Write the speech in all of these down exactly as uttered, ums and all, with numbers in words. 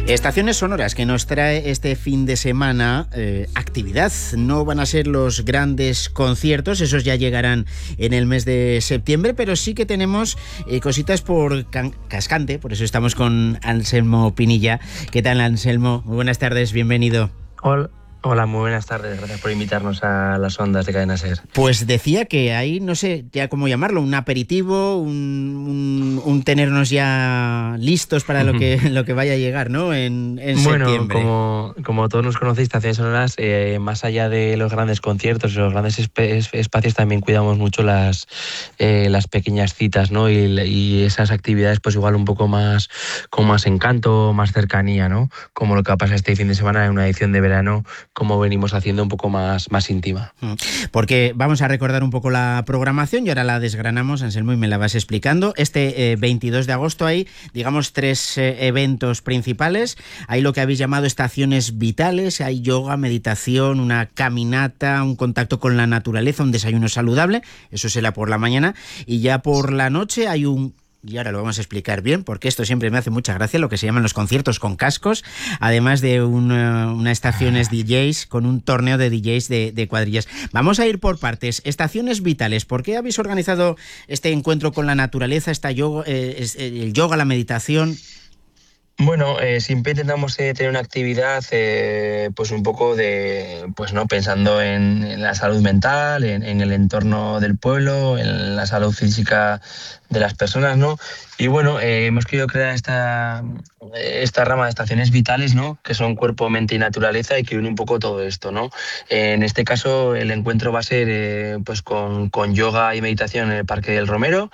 Estaciones sonoras que nos trae este fin de semana eh, actividad. No van a ser los grandes conciertos, esos ya llegarán en el mes de septiembre, pero sí que tenemos eh, cositas por can- Cascante, por eso estamos con Anselmo Pinilla. ¿Qué tal, Anselmo? Muy buenas tardes, bienvenido. Hola. Hola, muy buenas tardes. Gracias por invitarnos a las ondas de Cadena Ser. Pues decía que hay, no sé ya cómo llamarlo, un aperitivo, un, un, un tenernos ya listos para lo que, lo que vaya a llegar, ¿no? En, en bueno, septiembre. Como, como todos nos conocéis, Estaciones Sonoras, eh, más allá de los grandes conciertos y los grandes esp- espacios, también cuidamos mucho las, eh, las pequeñas citas, ¿no? Y, y esas actividades, pues igual un poco más, con más encanto, más cercanía, ¿no? Como lo que va a pasar este fin de semana en una edición de verano, como venimos haciendo un poco más, más íntima. Porque vamos a recordar un poco la programación y ahora la desgranamos, Anselmo, y me la vas explicando. Este eh, veintidós de agosto hay, digamos, tres eh, eventos principales. Hay lo que habéis llamado estaciones vitales, hay yoga, meditación, una caminata, un contacto con la naturaleza, un desayuno saludable, eso será por la mañana, y ya por la noche hay un... Y ahora lo vamos a explicar bien, porque esto siempre me hace mucha gracia, lo que se llaman los conciertos con cascos, además de una, una estaciones D Js con un torneo de D Js de, de cuadrillas. Vamos a ir por partes. Estaciones vitales. ¿Por qué habéis organizado este encuentro con la naturaleza, esta yoga, eh, el yoga, la meditación? Bueno, eh, siempre intentamos eh, tener una actividad eh, pues un poco de, pues no, pensando en, en la salud mental, en, en el entorno del pueblo, en la salud física de las personas, ¿no? Y bueno, eh, hemos querido crear esta, esta rama de estaciones vitales, ¿no? Que son cuerpo, mente y naturaleza y que une un poco todo esto, ¿no? Eh, en este caso el encuentro va a ser eh, pues con, con yoga y meditación en el Parque del Romero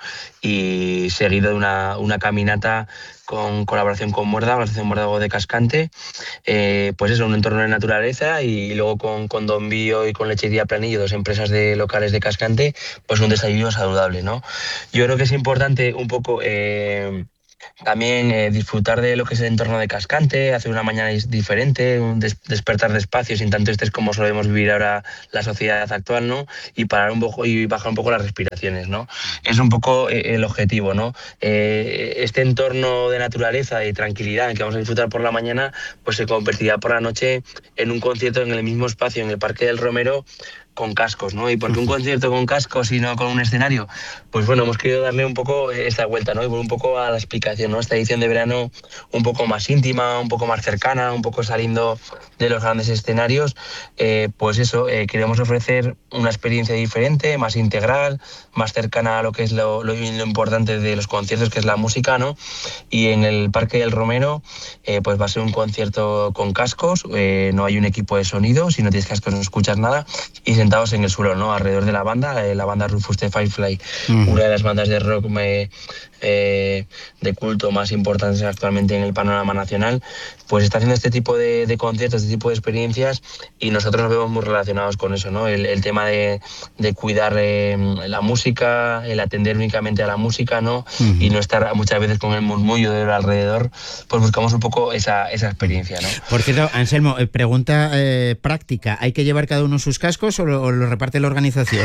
y seguido de una, una caminata con colaboración con Muérdago, la Asociación Muérdago de Cascante, eh, pues eso, un entorno de naturaleza y luego con, con Don Bío y con Lechería Planillo, dos empresas de locales de Cascante, pues un desayuno saludable, ¿no? Yo creo que es importante un poco... Eh, También eh, disfrutar de lo que es el entorno de Cascante, hacer una mañana diferente, un des- despertar despacio, sin tanto estrés como solemos vivir ahora la sociedad actual, ¿no? Y parar un poco y bajar un poco las respiraciones, ¿no? Es un poco eh, el objetivo, ¿no? Eh, este entorno de naturaleza y tranquilidad en el que vamos a disfrutar por la mañana, pues se convertirá por la noche en un concierto en el mismo espacio, en el Parque del Romero, con cascos, ¿no? ¿Y por qué un concierto con cascos y no con un escenario? Pues bueno, hemos querido darle un poco esta vuelta, ¿no? Y un poco a la explicación, ¿no? Esta edición de verano un poco más íntima, un poco más cercana, un poco saliendo de los grandes escenarios, eh, pues eso, eh, queremos ofrecer una experiencia diferente, más integral, más cercana a lo que es lo, lo, lo importante de los conciertos, que es la música, ¿no? Y en el Parque del Romero, eh, pues va a ser un concierto con cascos, eh, no hay un equipo de sonido, si no tienes cascos no escuchas nada, y sentados en el suelo, ¿no? Alrededor de la banda, eh, la banda Rufus the Firefly, uh-huh. Una de las bandas de rock me, eh, de culto más importantes actualmente en el panorama nacional, pues está haciendo este tipo de, de conciertos, este tipo de experiencias, y nosotros nos vemos muy relacionados con eso, ¿no? El, el tema de, de cuidar eh, la música, el atender únicamente a la música, ¿no? Uh-huh. Y no estar muchas veces con el murmullo de alrededor, pues buscamos un poco esa, esa experiencia, ¿no? Por cierto, Anselmo, pregunta eh, práctica, ¿hay que llevar cada uno sus cascos o lo, o lo reparte la organización?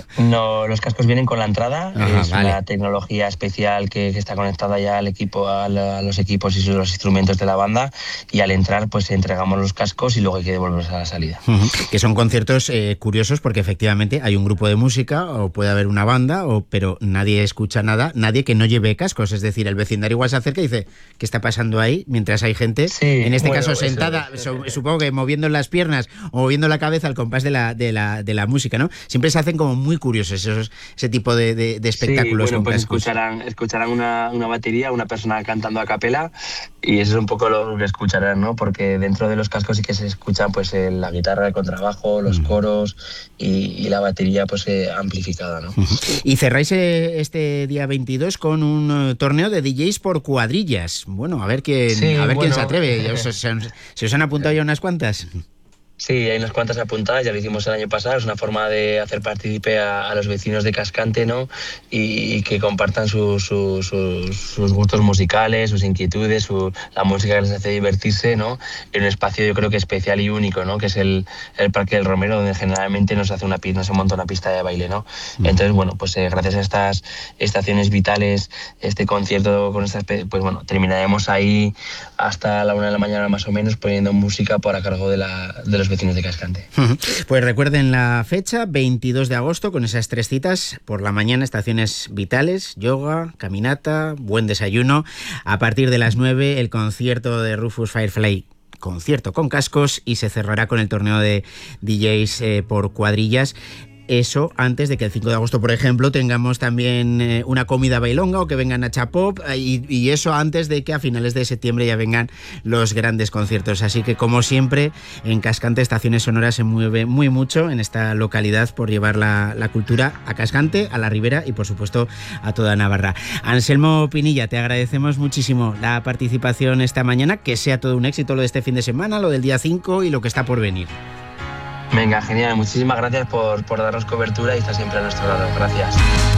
No, los cascos vienen con la entrada. Ajá, es vale. Una tecnología especial que, que está conectada ya al equipo, a, la, a los equipos y los instrumentos de la banda, y al entrar pues entregamos los cascos y luego hay que devolverlos a la salida. Uh-huh. Que son conciertos eh, curiosos porque efectivamente hay un grupo de música o puede haber una banda, o, pero nadie escucha nada, nadie que no lleve cascos, es decir, el vecindario igual se acerca y dice, ¿qué está pasando ahí? Mientras hay gente, sí, en este bueno, caso sentada, es, su, supongo que moviendo las piernas o moviendo la cabeza al compás de la, de la, de la música, ¿no? Siempre se hacen como muy curiosos esos, ese tipo de, de, de espectáculos. Sí, bueno, con pues cascos. escucharán, escucharán una, una batería, una persona cantando a capela, y eso es un poco lo que escucharán, ¿no? Porque dentro de los cascos sí que se escucha pues el, la guitarra, el contrabajo, los uh-huh. coros y, y la batería pues eh, amplificada, ¿no? Uh-huh. Y cerráis eh, este día veintidós con un uh, torneo de D Js por cuadrillas. Bueno, a ver quién, sí, a ver bueno, quién se atreve. ¿Se os, se, os, ¿Se os han apuntado ya unas cuantas? Sí, hay unas cuantas apuntadas, ya lo hicimos el año pasado, es una forma de hacer partícipe a, a los vecinos de Cascante, ¿no? Y, y que compartan su- su- sus, sus gustos musicales, sus inquietudes, su- la música que les hace divertirse, ¿no? En un espacio yo creo que especial y único, ¿no? Que es el, el Parque del Romero, donde generalmente nos hace una, pi- nos monta una pista de baile, ¿no? Entonces, bueno, pues eh, gracias a estas estaciones vitales, este concierto con estas, pe- pues bueno, terminaremos ahí hasta la una de la mañana más o menos poniendo música por a cargo de, la, de los vecinos de Cascante. Pues recuerden la fecha, veintidós de agosto, con esas tres citas. Por la mañana, estaciones vitales, yoga, caminata, buen desayuno. A partir de las nueve, el concierto de Rufus Firefly, concierto con cascos, y se cerrará con el torneo de D Js eh, por cuadrillas. Eso antes de que el cinco de agosto, por ejemplo, tengamos también eh, una comida bailonga o que vengan a Chapop, eh, y, y eso antes de que a finales de septiembre ya vengan los grandes conciertos. Así que, como siempre, en Cascante Estaciones Sonoras se mueve muy mucho en esta localidad por llevar la, la cultura a Cascante, a la Ribera y, por supuesto, a toda Navarra. Anselmo Pinilla, te agradecemos muchísimo la participación esta mañana, que sea todo un éxito lo de este fin de semana, lo del día cinco y lo que está por venir. Venga, genial. Muchísimas gracias por, por darnos cobertura y estar siempre a nuestro lado. Gracias.